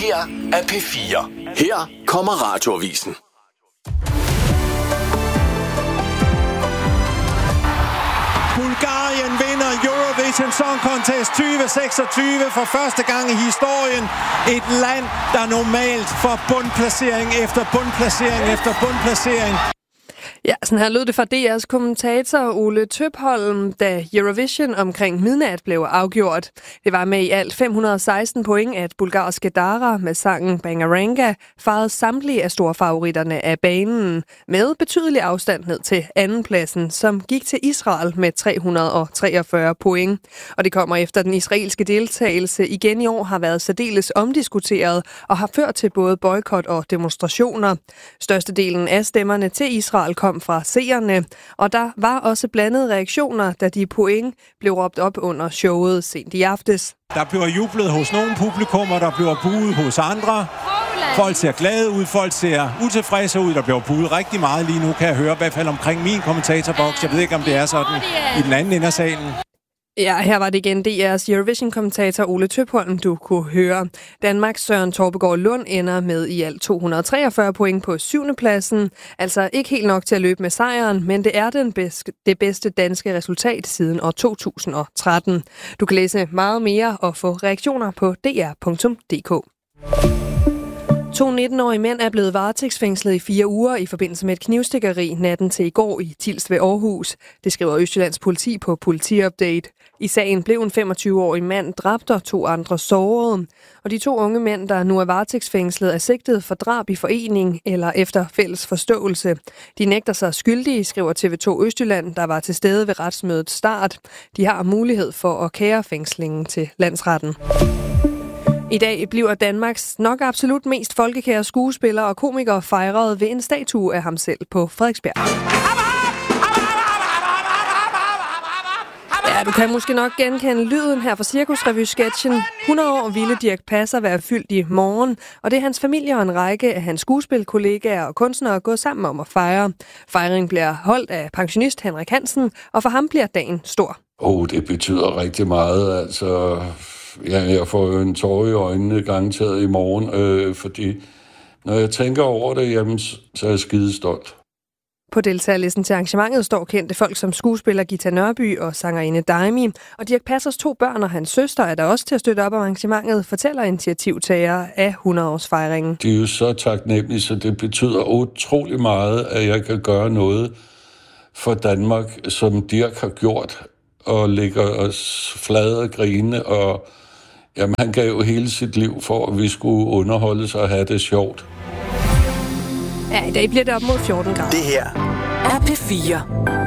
her er P4. Her kommer Radioavisen. Bulgarien vinder Eurovision Song Contest 2026 for første gang i historien. Et land, der normalt får bundplacering efter bundplacering efter bundplacering. Ja, sådan her lød det fra DR's kommentator Ole Tøpholm, da Eurovision omkring midnat blev afgjort. Det var med i alt 516 point, at bulgarske Dara med sangen Bangaranga farede samtlige af storfavoritterne af banen, med betydelig afstand ned til andenpladsen, som gik til Israel med 343 point. Og det kommer efter den israelske deltagelse igen i år har været særdeles omdiskuteret og har ført til både boykot og demonstrationer. Størstedelen af stemmerne til Israel kom fra seerne, og der var også blandede reaktioner, da de point blev råbt op under showet sent i aftes. Der bliver jublet hos nogle publikummer, der bliver buet hos andre. Folk ser glade ud, folk ser utilfredse ud, der bliver buet rigtig meget lige nu, kan jeg høre, i hvert fald omkring min kommentatorboks. Jeg ved ikke, om det er sådan i den anden ende af salen. Ja, her var det igen DR's Eurovision-kommentator Ole Tøpholm, du kunne høre. Danmarks Søren Torpegaard Lund ender med i alt 243 point på 7. pladsen. Altså ikke helt nok til at løbe med sejren, men det er det bedste danske resultat siden år 2013. Du kan læse meget mere og få reaktioner på dr.dk. 2 19-årige mænd er blevet varetægtsfængslet i 4 uger i forbindelse med et knivstikkeri natten til i går i Tilst ved Aarhus. Det skriver Østjyllands politi på Politiupdate. I sagen blev en 25-årig mand dræbt og 2 andre sårede. Og de 2 unge mænd, der nu er varetægtsfængslet, er sigtet for drab i forening eller efter fælles forståelse. De nægter sig skyldige, skriver TV2 Østjylland, der var til stede ved retsmødets start. De har mulighed for at kære fængslingen til landsretten. I dag bliver Danmarks nok absolut mest folkekære skuespiller og komiker fejret ved en statue af ham selv på Frederiksberg. Ja, du kan måske nok genkende lyden her fra Cirkusrevy-sketchen. 100 år ville Dirch Passer være fyldt i morgen, og det er hans familie og en række af hans skuespilkollegaer og kunstnere gået sammen om at fejre. Fejringen bliver holdt af pensionist Henrik Hansen, og for ham bliver dagen stor. Det betyder rigtig meget, altså. Ja, jeg får jo en tårer i øjnene garanteret i morgen, fordi når jeg tænker over det, jamen, så er jeg skidestolt. På deltagerlisten til arrangementet står kendte folk som skuespiller Gita Nørby og sangerinde Daimi, og Dirch Passers 2 børn og hans søster er der også til at støtte op om arrangementet, fortæller initiativtager af 100-årsfejringen. De er jo så taknemmelige, så det betyder utrolig meget, at jeg kan gøre noget for Danmark, som Dirch har gjort, og ligger os flade og grine, og jamen, han gav jo hele sit liv for, at vi skulle underholdes og have det sjovt. Ja, i dag bliver det op mod 14 grader. Det her er P4.